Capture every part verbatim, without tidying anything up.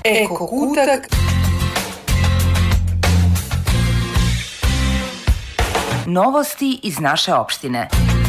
Eko kutak. Novosti iz naše opštine.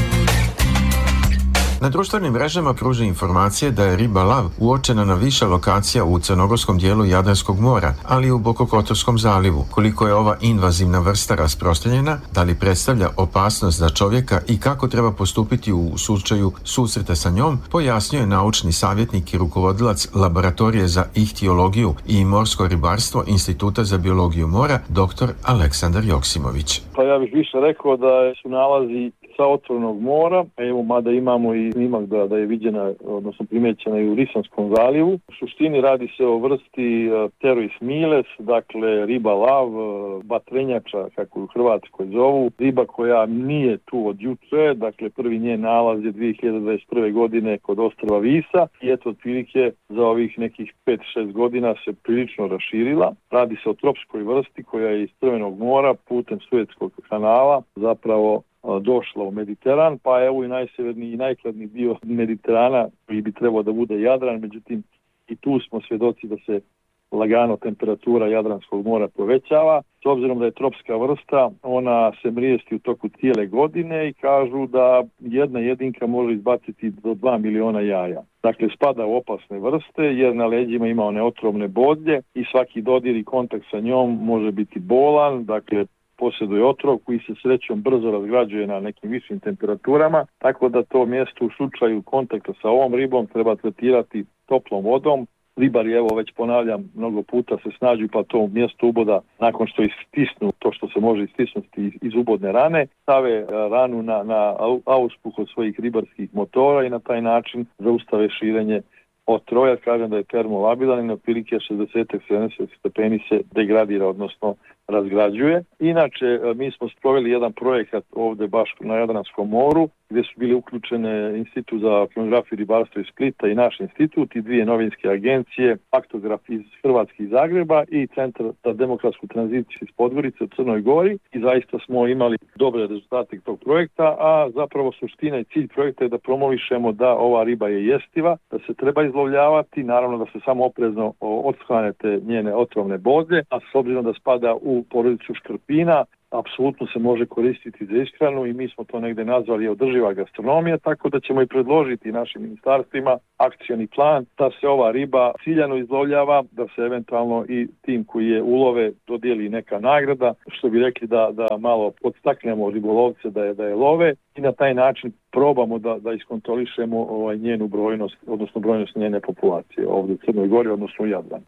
Na društvenim mrežama pruža informacije da je riba lav uočena na više lokacija u crnogorskom dijelu Jadranskog mora, ali i u Bokokotorskom zalivu. Koliko je ova invazivna vrsta rasprostranjena, da li predstavlja opasnost za čovjeka i kako treba postupiti u slučaju susreta sa njom, pojasnio je naučni savjetnik i rukovodilac laboratorije za ihtiologiju i morsko ribarstvo Instituta za biologiju mora, doktor Aleksandar Joksimović. Pa ja bih više rekao da su nalazi sa otvorenog mora, evo mada imamo i snimak da, da je viđena, odnosno primjećena i u Risanskom zalivu. U suštini radi se o vrsti Pterois miles, dakle riba lav, batrenjača, kako u Hrvatskoj zovu, riba koja nije tu od juče, dakle prvi njen nalaz je dvije hiljade dvadeset prve. godine kod ostrva Visa i eto otprilike za ovih nekih pet šest godina se prilično raširila. Radi se o tropskoj vrsti koja je iz Crvenog mora putem Suetskog kanala zapravo došla u Mediteran, pa evo i najsjeverniji i najhladniji dio Mediterana koji bi trebao da bude Jadran, međutim i tu smo svjedoci da se lagano temperatura Jadranskog mora povećava. S obzirom da je tropska vrsta, ona se mrijesti u toku cijele godine i kažu da jedna jedinka može izbaciti do dva miliona jaja. Dakle, spada u opasne vrste jer na leđima ima one otrovne bodlje i svaki dodir i kontakt sa njom može biti bolan, dakle posjeduje otrov koji se srećom brzo razgrađuje na nekim višim temperaturama, tako da to mjesto u slučaju kontakta sa ovom ribom treba tretirati toplom vodom. Ribari, evo već ponavljam, mnogo puta se snađu pa to mjesto uboda nakon što istisnu to što se može istisnuti iz ubodne rane, stave ranu na, na auspuh od svojih ribarskih motora i na taj način zaustave širenje otrova. Ja kažem da je termolabilan i na otprilike šezdeset do sedamdeset stepeni se degradira, odnosno razgrađuje. Inače, mi smo sproveli jedan projekat ovdje baš na Jadranskom moru gdje su bili uključene Institut za okeanografiju i ribarstvo iz Splita i naš institut i dvije novinske agencije, Faktograf iz Hrvatske i Zagreba i Centar za demokratsku tranziciju iz Podgorice u Crnoj Gori i zaista smo imali dobre rezultate tog projekta, a zapravo suština i cilj projekta je da promovišemo da ova riba je jestiva, da se treba izlovljavati, naravno da se samo oprezno odstrane te njene otrovne bodlje, a s obzirom da spada u porodicu škrpina, apsolutno se može koristiti za ishranu i mi smo to negdje nazvali održiva gastronomija, tako da ćemo i predložiti našim ministarstvima akcioni plan da se ova riba ciljano izlovljava, da se eventualno i tim koji je ulove dodijeli neka nagrada, što bi rekli da, da malo podstaknemo ribolovce da je, da je love i na taj način probamo da, da iskontrolišemo ovaj, njenu brojnost, odnosno brojnost njene populacije ovdje u Crnoj Gori, odnosno u Jadranu.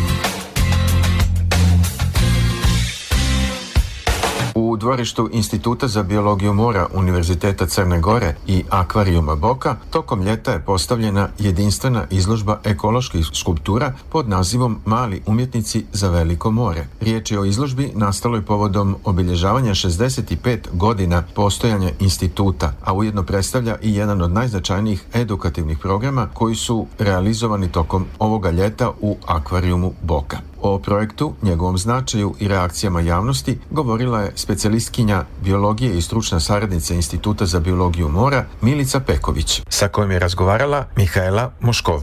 U dvorištu Instituta za biologiju mora Univerziteta Crne Gore i Akvarijuma Boka tokom ljeta je postavljena jedinstvena izložba ekoloških skulptura pod nazivom Mali umjetnici za veliko more. Riječ je o izložbi nastaloj povodom obilježavanja šezdeset pet godina postojanja instituta, a ujedno predstavlja i jedan od najznačajnijih edukativnih programa koji su realizovani tokom ovoga ljeta u Akvarijumu Boka. O projektu, njegovom značaju i reakcijama javnosti govorila je specijalistkinja biologije i stručna saradnica Instituta za biologiju mora Milica Peković, sa kojom je razgovarala Mihaela Moškov.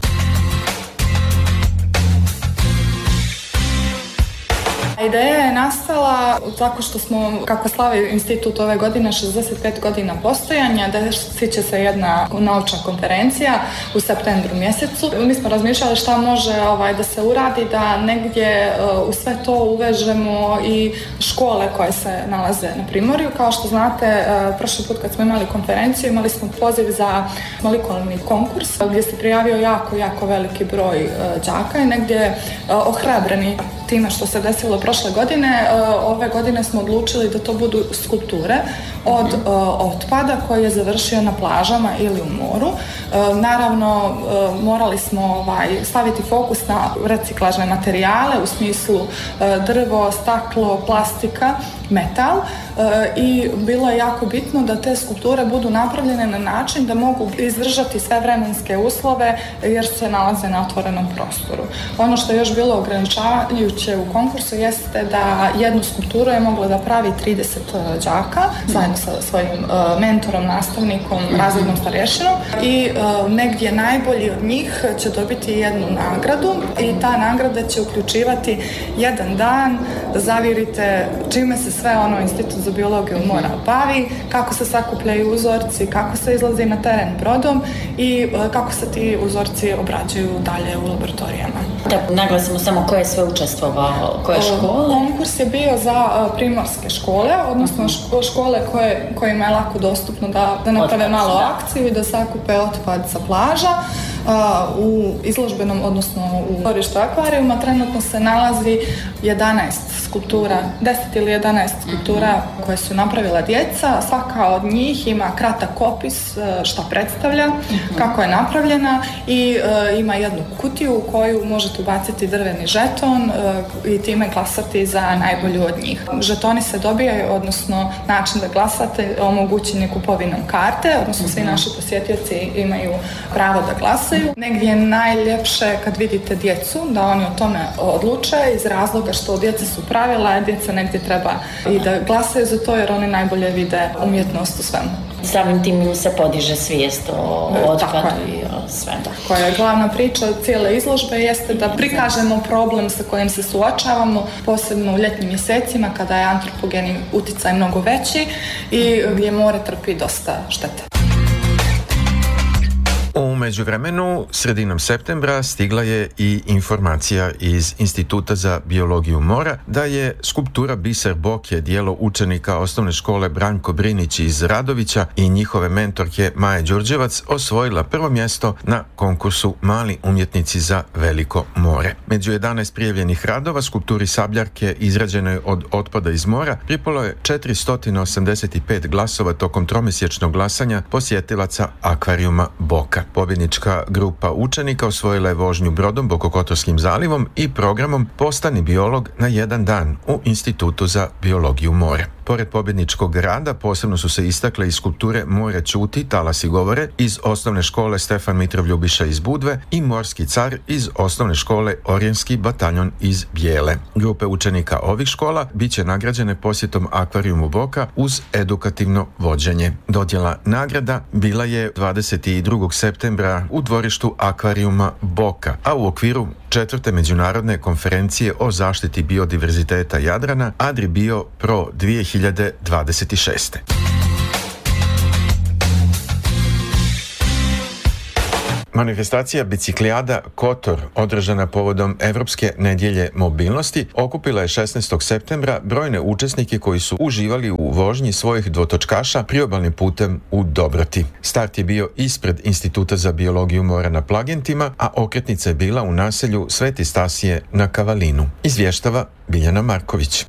Ideja je nastala tako što smo, kako slavi institut ove godine, šezdeset pet godina postojanja, desit će se jedna naučna konferencija u septembru mjesecu. Mi smo razmišljali šta može ovaj, da se uradi, da negdje uh, u sve to uvežemo i škole koje se nalaze na Primorju. Kao što znate, uh, prošli put kad smo imali konferenciju, imali smo poziv za molekularni konkurs gdje se prijavio jako, jako veliki broj uh, đaka i negdje uh, ohrabreni time što se desilo prošle godine. Ove godine smo odlučili da to budu skulpture od mm-hmm. otpada koji je završio na plažama ili u moru. Naravno, morali smo ovaj, staviti fokus na reciklažne materijale u smislu drvo, staklo, plastika metal e, i bilo je jako bitno da te skulpture budu napravljene na način da mogu izdržati sve vremenske uslove jer se nalaze na otvorenom prostoru. Ono što je još bilo ograničavajuće u konkursu jeste da jednu skulpturu je moglo da pravi trideset đaka zajedno sa svojim uh, mentorom, nastavnikom, razrednom starješinom i uh, negdje najbolji od njih će dobiti jednu nagradu i ta nagrada će uključivati jedan dan da zavirite čime se sve ono Institut za biologiju mora bavi, kako se sakupljaju uzorci, kako se izlazi na teren brodom i uh, kako se ti uzorci obrađuju dalje u laboratorijama. Da naglasimo samo ko je sve učestvovao, koje škole? Konkurs je bio za uh, primorske škole, odnosno škole koje, kojima je lako dostupno da, da naprave otpad, malo da. akciju i da sakupe otpad sa plaža. Uh, u izložbenom, odnosno u dvorištu akvarijuma trenutno se nalazi jedanaest skulptura, deset ili jedanaest skulptura koje su napravila djeca. Svaka od njih ima kratak opis šta predstavlja, kako je napravljena i uh, ima jednu kutiju u koju možete ubaciti drveni žeton uh, i time glasati za najbolju od njih. Žetoni se dobijaju, odnosno način da glasate omogućen je kupovinom karte, odnosno svi naši posjetioci imaju pravo da glasaju. Negdje je najljepše kad vidite djecu, da oni o tome odluče iz razloga što djeca su pravila, djeca negdje treba i da glasaju za to jer oni najbolje vide umjetnost u svemu. Samim tim se podiže svijest o otpadu i o svemu. Tako je. Glavna priča cijele izložbe jeste da prikažemo problem sa kojim se suočavamo, posebno u ljetnim mjesecima kada je antropogeni utjecaj mnogo veći i gdje more trpi dosta štete. U međuvremenu, sredinom septembra, stigla je i informacija iz Instituta za biologiju mora da je skulptura Biser Boke, dijelo učenika osnovne škole Branko Brinić iz Radovića i njihove mentorke Maje Đurđevac osvojila prvo mjesto na konkursu Mali umjetnici za veliko more. Među jedanaest prijavljenih radova skulpturi Sabljarke izrađenoj od otpada iz mora pripalo je četiristo osamdeset pet glasova tokom tromjesečnog glasanja posjetilaca akvarijuma Boka. Pobjednička grupa učenika osvojila je vožnju brodom Bokokotorskim zalivom i programom Postani biolog na jedan dan u Institutu za biologiju mora. Pored pobjedničkog rada posebno su se istakle i skulpture More čuti, talasi govore iz osnovne škole Stefan Mitrov Ljubiša iz Budve i Morski car iz osnovne škole Orijenski bataljon iz Bijele. Grupe učenika ovih škola bit će nagrađene posjetom akvarijumu Boka uz edukativno vođenje. Dodjela nagrada bila je dvadeset drugog septembra u dvorištu akvarijuma Boka, a u okviru četvrte međunarodne konferencije o zaštiti biodiverziteta Jadrana AdriBio Pro dvije hiljade dvadeset šeste. Manifestacija Biciklijada Kotor, održana povodom Evropske nedjelje mobilnosti, okupila je šesnaestog septembra brojne učesnike koji su uživali u vožnji svojih dvotočkaša priobalnim putem u Dobroti. Start je bio ispred Instituta za biologiju mora na Plagentima, a okretnica je bila u naselju Sveti Stasije na Kavalinu. Izvještava Biljana Marković.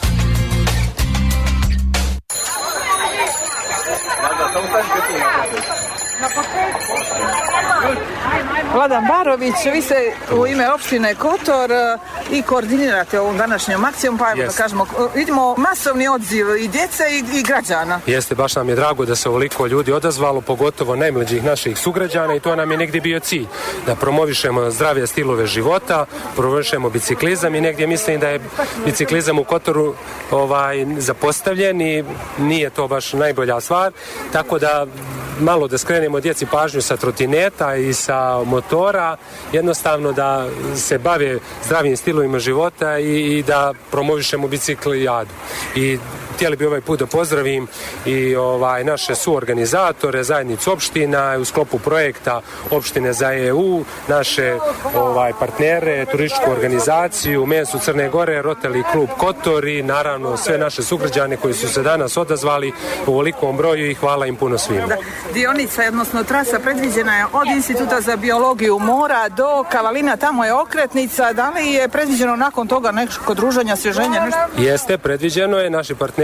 Vladan Barović, vi ste u ime opštine Kotor i koordinirate ovom današnjom akcijom, pa evo da kažemo, vidimo masovni odziv i djece i, i građana. Jeste, baš nam je drago da se ovoliko ljudi odazvalo, pogotovo najmlađih naših sugrađana i to nam je negdje bio cilj, da promovišemo zdravije stilove života, promovišemo biciklizam i negdje mislim da je biciklizam u Kotoru ovaj, zapostavljen i nije to baš najbolja stvar, tako da malo da skrenemo djeci pažnju sa trotineta i sa motora, jednostavno da se bave zdravim stilovima života i, i da promovišemo biciklijadu. I htjeli bi ovaj put da pozdravim i ovaj naše suorganizatore, zajednicu opština u sklopu projekta Opštine za E U, naše ovaj partnere, turističku organizaciju, Mensu Crne Gore, Rotary klub Kotor i naravno sve naše sugrađane koji su se danas odazvali u velikom broju i hvala im puno svima. Da, dionica, odnosno trasa predviđena je od Instituta za biologiju mora do Kavalina, tamo je okretnica. Da li je predviđeno nakon toga neko druženja, svježenja, nešto? Jeste, predviđeno je, naši partneri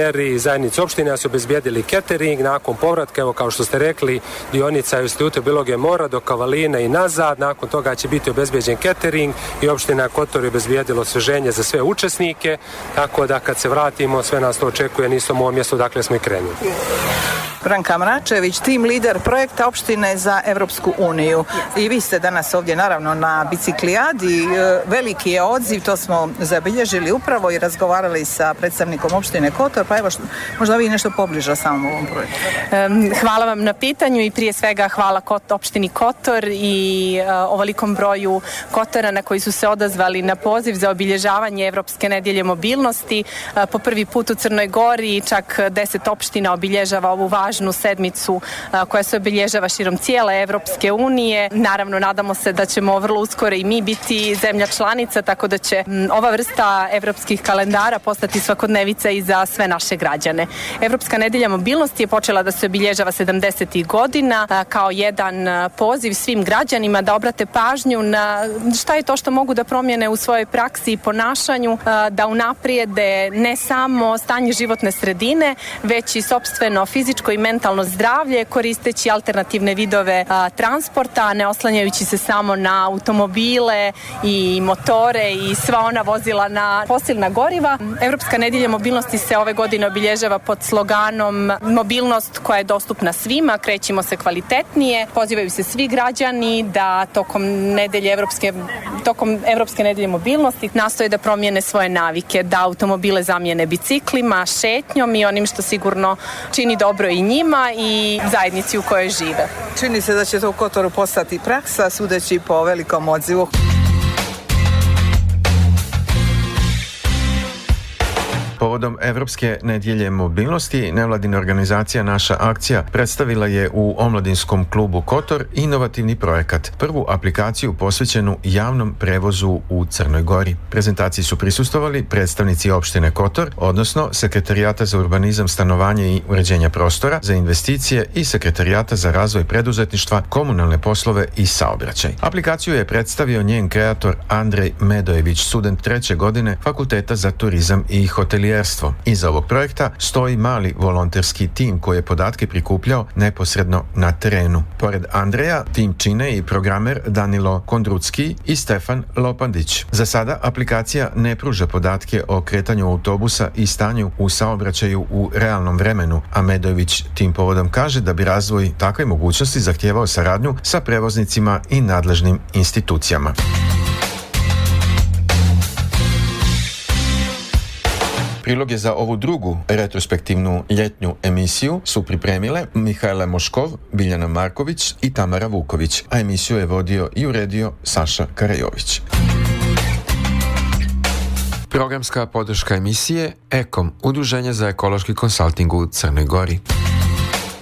inženjeri zajednice opštine su obezbijedili catering nakon povratka, evo kao što ste rekli, dionica Instituta biologije mora do Kavaline i nazad, nakon toga će biti obezbijeđen catering i opština Kotor je obezbijedilo osveženje za sve učesnike, tako da kad se vratimo sve nas to očekuje, nismo u ovom mjestu dakle smo i krenuli. Branka Mračević, tim lider projekta opštine za Evropsku uniju. I vi ste danas ovdje naravno na biciklijadi. Veliki je odziv, to smo zabilježili upravo i razgovarali sa predstavnikom opštine Kotor, pa evo što, možda vi nešto pobliže samom ovom projektu. Hvala vam na pitanju i prije svega hvala Kot, opštini Kotor i uh, ovolikom broju Kotorana koji su se odazvali na poziv za obilježavanje Evropske nedjelje mobilnosti. Uh, po prvi put u Crnoj Gori čak deset opština obilježava ovu važnu sedmicu a, koja se obilježava širom cijele Evropske unije. Naravno, nadamo se da ćemo vrlo uskoro i mi biti zemlja članica, tako da će m, ova vrsta evropskih kalendara postati svakodnevica i za sve naše građane. Evropska nedelja mobilnosti je počela da se obilježava sedamdesetih godina a, kao jedan a, poziv svim građanima da obrate pažnju na šta je to što mogu da promijene u svojoj praksi i ponašanju, a, da unaprijede ne samo stanje životne sredine, već i sopstveno fizičko i mentalno zdravlje koristeći alternativne vidove a, transporta, ne oslanjajući se samo na automobile i motore i sva ona vozila na fosilna goriva. Evropska nedelja mobilnosti se ove godine obilježava pod sloganom mobilnost koja je dostupna svima, krećimo se kvalitetnije. Pozivaju se svi građani da tokom nedelje Evropske, tokom Evropske nedelje mobilnosti nastoje da promijene svoje navike, da automobile zamijene biciklima, šetnjom i onim što sigurno čini dobro i njima i zajednici u kojoj žive. Čini se da će to u Kotoru postati praksa, sudeći po velikom odzivu. Povodom Evropske nedjelje mobilnosti, nevladina organizacija Naša akcija predstavila je u Omladinskom klubu Kotor inovativni projekat, prvu aplikaciju posvećenu javnom prevozu u Crnoj Gori. Prezentaciji su prisustvovali predstavnici opštine Kotor, odnosno Sekretarijata za urbanizam, stanovanje i uređenja prostora, za investicije i Sekretarijata za razvoj preduzetništva, komunalne poslove i saobraćaj. Aplikaciju je predstavio njen kreator Andrej Medojević, student treće godine Fakulteta za turizam i hotelijerstvo. Iza ovog projekta stoji mali volonterski tim koji je podatke prikupljao neposredno na terenu. Pored Andreja, tim čine i programer Danilo Kondrucki i Stefan Lopandić. Za sada aplikacija ne pruža podatke o kretanju autobusa i stanju u saobraćaju u realnom vremenu, a Medojević tim povodom kaže da bi razvoj takve mogućnosti zahtijevao saradnju sa prevoznicima i nadležnim institucijama. Priloge za ovu drugu retrospektivnu ljetnju emisiju su pripremile Mihajla Moškov, Biljana Marković i Tamara Vuković, a emisiju je vodio i uredio Saša Karajović. Programska podrška emisije E K O M, Udruženje za ekološki konsalting u Crnoj Gori.